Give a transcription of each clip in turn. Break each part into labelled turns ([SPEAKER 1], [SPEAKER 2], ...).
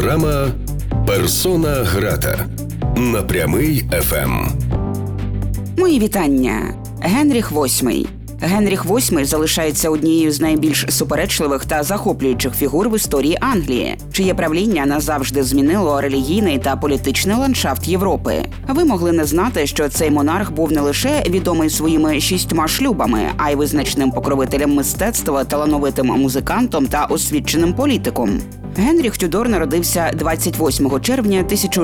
[SPEAKER 1] Програма «Персона грата» на Прямий ФМ.
[SPEAKER 2] Мої вітання. Генріх VIII. Генріх VIII залишається однією з найбільш суперечливих та захоплюючих фігур в історії Англії, чиє правління назавжди змінило релігійний та політичний ландшафт Європи. Ви могли не знати, що цей монарх був не лише відомий своїми 6 шлюбами, а й визначним покровителем мистецтва, талановитим музикантом та освіченим політиком. Генріх Тюдор народився 28 червня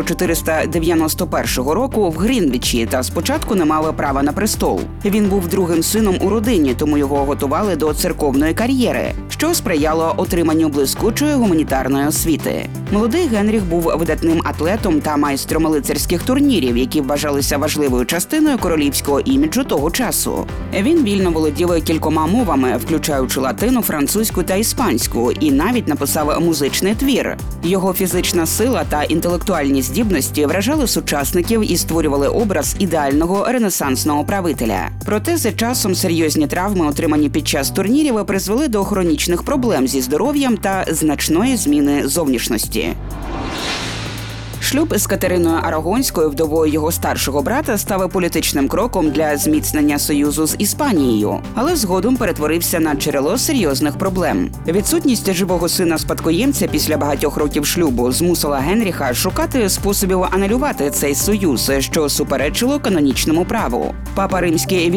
[SPEAKER 2] 1491 року в Грінвічі та спочатку не мав права на престол. Він був другим сином у родині, тому його готували до церковної кар'єри, що сприяло отриманню блискучої гуманітарної освіти. Молодий Генріх був видатним атлетом та майстром лицарських турнірів, які вважалися важливою частиною королівського іміджу того часу. Він вільно володів кількома мовами, включаючи латину, французьку та іспанську, і навіть написав музичний твір. Його фізична сила та інтелектуальні здібності вражали сучасників і створювали образ ідеального ренесансного правителя. Проте за часом серйозні травми, отримані під час турнірів, призвели до хронічних проблем зі здоров'ям та значної зміни зовнішності. Шлюб з Катериною Арагонською, вдовою його старшого брата, став політичним кроком для зміцнення союзу з Іспанією, але згодом перетворився на джерело серйозних проблем. Відсутність живого сина-спадкоємця після багатьох років шлюбу змусила Генріха шукати способів анулювати цей союз, що суперечило канонічному праву. Папа Римський